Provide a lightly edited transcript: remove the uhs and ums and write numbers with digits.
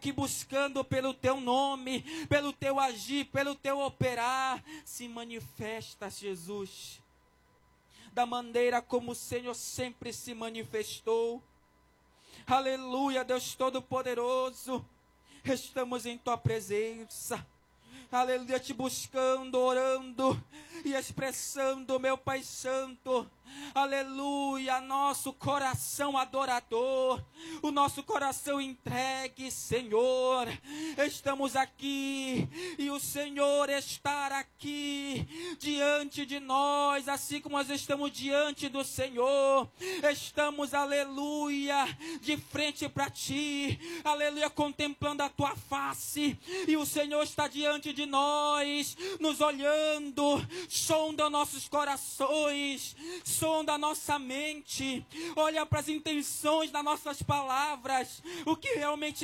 que buscando pelo teu nome, pelo teu agir, pelo teu operar, se manifesta, Jesus, da maneira como o Senhor sempre se manifestou. Aleluia, Deus Todo-Poderoso, estamos em tua presença, aleluia, te buscando, orando e expressando, meu Pai Santo, aleluia, nosso coração adorador, o nosso coração entregue, Senhor. Estamos aqui e o Senhor está aqui diante de nós, assim como nós estamos diante do Senhor. Estamos, aleluia, de frente para ti, aleluia, contemplando a tua face, e o Senhor está diante de nós, nos olhando, sonda nossos corações, sonda a nossa mente, olha para as intenções das nossas palavras, o que realmente